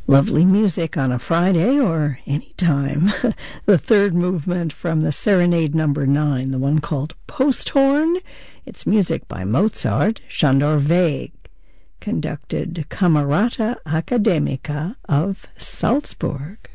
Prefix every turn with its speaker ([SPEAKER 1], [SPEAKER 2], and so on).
[SPEAKER 1] Lovely music on a Friday or any time. The third movement from the Serenade number 9, the one called Posthorn. It's music by Mozart, Sándor Weig, conducted Camerata Academica of Salzburg.